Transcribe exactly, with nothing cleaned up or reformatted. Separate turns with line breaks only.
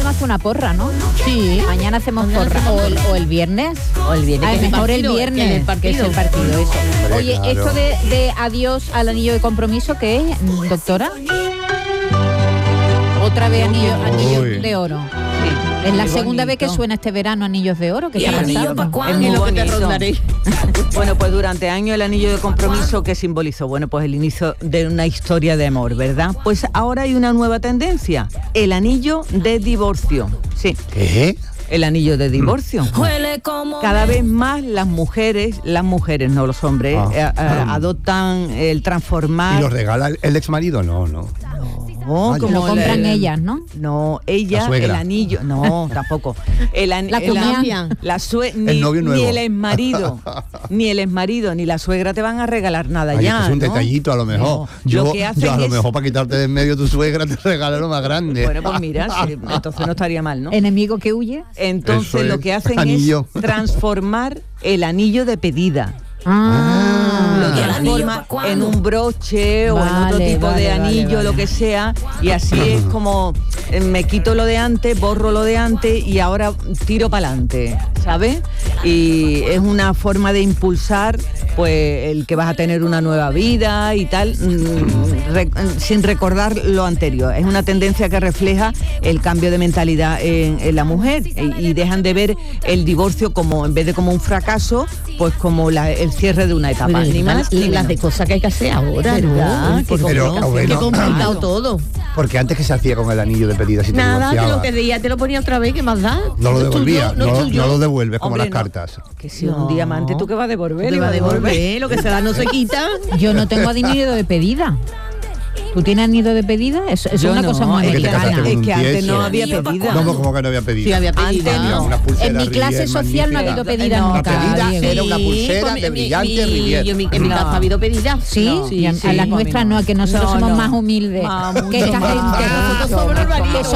podemos hacer una porra, ¿no?
Sí.
Mañana hacemos
Mañana
porra.
hacemos
O el,
porra.
o el viernes.
O el viernes.
Ah,
que es
mejor el
partido,
viernes,
que es el
que es el partido, eso.
Hombre,
Oye,
claro.
esto de, de adiós al anillo de compromiso, ¿qué es, doctora? Otra vez anillo, anillo
Uy.
de oro.
Sí.
Es la
Qué
segunda vez que
bonito.
suena este verano Anillos de Oro, que está pasando.
Es muy
Es lo que te
bonito.
rondaré.
Bueno, pues durante años el anillo de compromiso, ¿qué simbolizó? Bueno, pues el inicio de una historia de amor, ¿verdad? Pues ahora hay una nueva tendencia, el anillo de divorcio. Sí,
¿Qué?
el anillo de divorcio. Cada vez más las mujeres, las mujeres, no los hombres,
Ah.
eh, eh, adoptan el transformar.
¿Y lo regala el, el ex marido? No, no.
No,
Ah, ya.
como
Lo compran
el-
ellas, ¿no?
No, ella,
La suegra.
el anillo, no, tampoco. El an-
La
el an-
cuñada.
la sue- ni,
El novio
ni
nuevo.
el exmarido, ni el exmarido, ni la suegra te van a regalar nada
Ay,
ya.
esto es un
¿no?
detallito a lo mejor.
No,
Yo,
lo que hacen
yo a lo
es-
mejor para quitarte de en medio tu suegra te regala lo más grande.
Bueno, pues mira, sí, entonces no estaría mal, ¿no?
Enemigo que huye.
Entonces
Eso
lo
es,
que hacen
anillo.
es transformar el anillo de pedida.
Ah,
Lo transforma en un broche o en otro
Vale,
tipo
vale,
de
vale,
anillo,
vale.
lo que sea, y así es como eh, me quito lo de antes, borro lo de antes y ahora tiro para adelante, ¿sabes? Y es una forma de impulsar pues el que vas a tener una nueva vida y tal, mm, re- sin recordar lo anterior. Es una tendencia que refleja el cambio de mentalidad en, en la mujer y, y dejan de ver el divorcio como, en vez de como un fracaso, pues como la- el cierre de una etapa.
Bueno,
Ni más ni
las
menos.
de cosas que hay que hacer ahora,
¿Verdad?
¿no?
Qué
Porque
Pero,
no,
bueno,
qué complicado
claro.
todo.
Porque antes que se hacía con el anillo de pedida si te
Nada, te lo
divorciabas,
que veía te lo ponía otra vez, ¿qué más da?
no lo
es tuyo,
devolvías,
no,
no,
es
no
tuyo.
lo devuelves como
Hombre,
las
no.
cartas.
Que si
No.
un diamante tú que vas a devolver,
Te
y
va
vas
a devolver, lo que se da no se quita.
yo no tengo anillo de pedida. ¿Tú tienes anillo de pedida? Eso, eso es
Yo
una
no,
cosa muy
es
que te
americana.
casaste con
Es
un
que antes
tieso.
no había pedida.
No, como que no había pedido.
Sí, había
Antes
pedida.
no.
Había una pulsera
En mi clase
Rivière
social no ha habido
magnífica.
pedida
No,
nunca.
la pedida
Diego.
era una pulsera
pues,
de
mi-
brillante
mi-
Rivière.
yo, mi- en mi
No.
casa ha habido pedida.
Sí,
No,
y a,
sí,
a la
sí,
nuestra
no.
no, que nosotros
No,
somos
no.
más humildes
Más,
que
mucho
esta
más.
gente.
Nosotros somos
Mucho
normalitos.
Que
más.